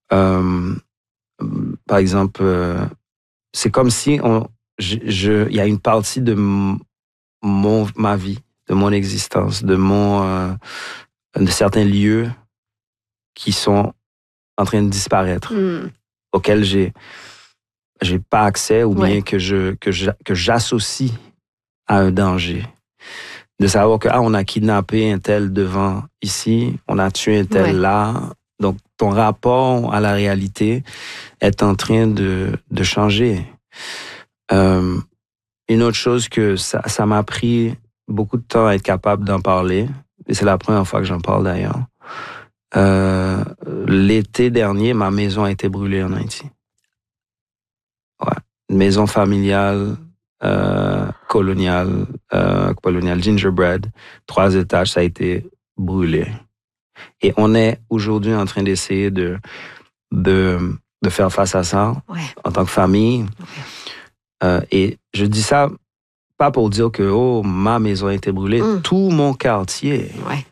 Par exemple, c'est comme si il y a une partie de ma vie, de mon existence, de certains lieux qui sont en train de disparaître, auxquels j'ai pas accès ou bien que j'associe à un danger. De savoir que on a kidnappé un tel devant ici, on a tué un tel là. Donc, ton rapport à la réalité est en train de changer. Une autre chose que ça m'a pris beaucoup de temps à être capable d'en parler, et c'est la première fois que j'en parle d'ailleurs. L'été dernier, ma maison a été brûlée en Haïti. Ouais. Une maison familiale, coloniale, gingerbread, 3 étages, ça a été brûlé. Et on est aujourd'hui en train d'essayer de faire face à ça en tant que famille. Et je dis ça pas pour dire que ma maison a été brûlée. Tout mon quartier,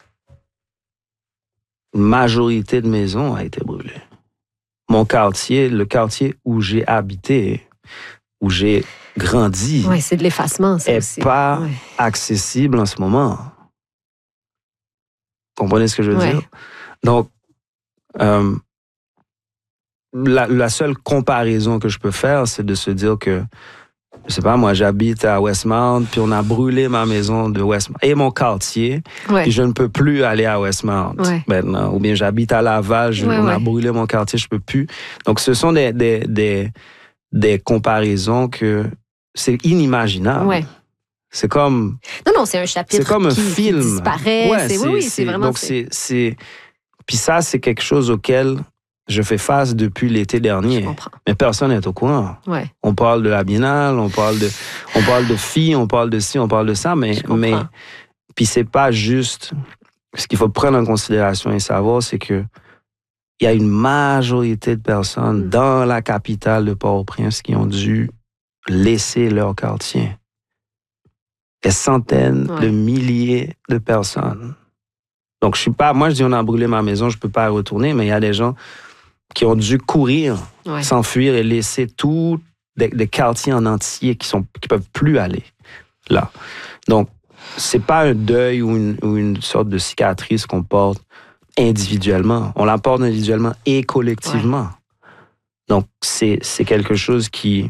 une majorité de maisons a été brûlée. Mon quartier, le quartier où j'ai habité, où j'ai grandi, c'est de l'effacement, ça aussi. N'est pas accessible en ce moment. Comprenez ce que je veux dire? Donc, la seule comparaison que je peux faire, c'est de se dire que, je sais pas, moi, j'habite à Westmount, puis on a brûlé ma maison de Westmount et mon quartier, puis je ne peux plus aller à Westmount maintenant. Ou bien j'habite à Laval, on a brûlé mon quartier, je peux plus. Donc, ce sont des comparaisons que c'est inimaginable. C'est comme... Non, c'est un chapitre c'est comme un film. Qui disparaît. C'est vraiment... Donc, Puis ça, c'est quelque chose auquel je fais face depuis l'été dernier. Je comprends. Mais personne n'est au courant. On parle de la Biennale, on parle de filles, on parle de ci, on parle de ça, mais puis c'est pas juste... Ce qu'il faut prendre en considération et savoir, c'est que il y a une majorité de personnes dans la capitale de Port-au-Prince qui ont dû laisser leur quartier. Des centaines de milliers de personnes. Donc, moi, je dis, on a brûlé ma maison, je peux pas y retourner, mais il y a des gens qui ont dû courir, s'enfuir et laisser tout des quartiers en entier qui peuvent plus aller là. Donc, c'est pas un deuil ou une sorte de cicatrice qu'on porte individuellement. On la porte individuellement et collectivement. Donc, c'est quelque chose qui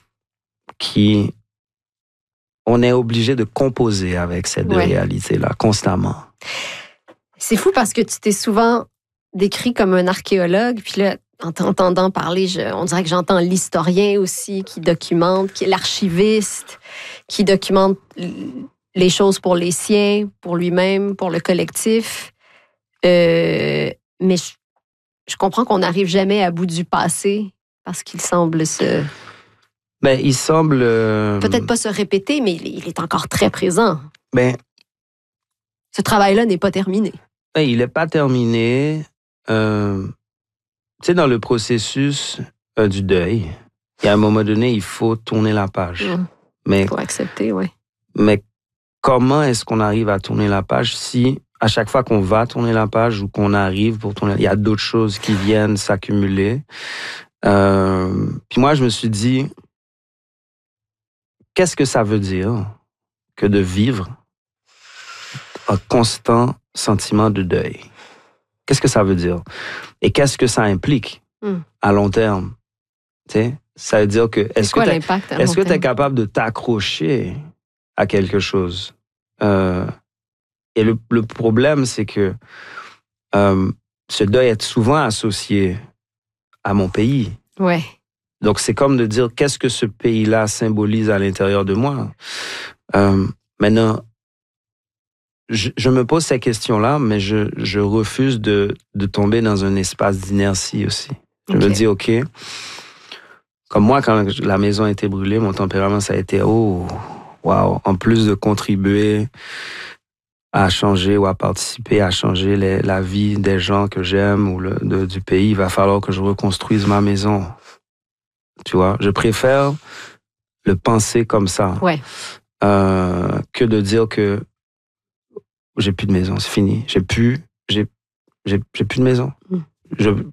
on est obligé de composer avec cette réalité-là constamment. C'est fou parce que tu t'es souvent décrit comme un archéologue, puis là, en t'entendant parler, on dirait que j'entends l'historien aussi qui documente, qui est l'archiviste, qui documente les choses pour les siens, pour lui-même, pour le collectif. Mais je comprends qu'on n'arrive jamais à bout du passé parce qu'il semble il semble... peut-être pas se répéter, mais il est encore très présent. Ce travail-là n'est pas terminé. Il n'est pas terminé. Tu sais, dans le processus du deuil, il y a un moment donné, il faut tourner la page. Il faut accepter, Mais comment est-ce qu'on arrive à tourner la page si, à chaque fois qu'on va tourner la page ou qu'on arrive pour tourner, il y a d'autres choses qui viennent s'accumuler. Puis moi, je me suis dit, qu'est-ce que ça veut dire que de vivre un constant sentiment de deuil? Qu'est-ce que ça veut dire? Et qu'est-ce que ça implique à long terme? Tu sais, ça veut dire que est-ce que tu es capable de t'accrocher à quelque chose? Et le problème, c'est que ce deuil est souvent associé à mon pays. Donc, c'est comme de dire qu'est-ce que ce pays-là symbolise à l'intérieur de moi. Maintenant, je me pose ces questions-là, mais je refuse de tomber dans un espace d'inertie aussi. Je me dis, OK, comme moi, quand la maison a été brûlée, mon tempérament, ça a été, en plus de contribuer à changer ou à participer à changer la vie des gens que j'aime ou du pays, il va falloir que je reconstruise ma maison. Tu vois, je préfère le penser comme ça que de dire que j'ai plus de maison, c'est fini. J'ai plus de maison.